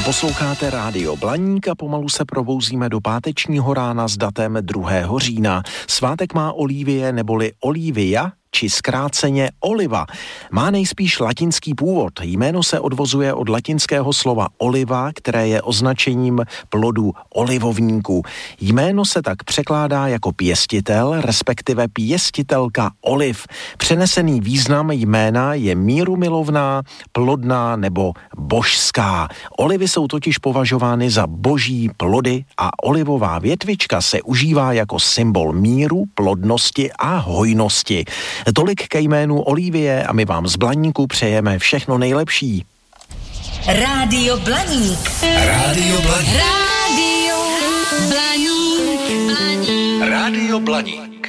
Posloucháte Rádio Blaník a pomalu se probouzíme do pátečního rána s datem 2. října. Svátek má Olivie neboli Olivia, či zkráceně oliva. Má nejspíš latinský původ. Jméno se odvozuje od latinského slova oliva, které je označením plodu olivovníku. Jméno se tak překládá jako pěstitel, respektive pěstitelka oliv. Přenesený význam jména je mírumilovná, plodná nebo božská. Olivy jsou totiž považovány za boží plody a olivová větvička se užívá jako symbol míru, plodnosti a hojnosti. Tolik ke jménu Olivie a my vám z Blaníku přejeme všechno nejlepší. Rádio Blaník. Rádio Blaník. Rádio Blaník. Rádio Blaník.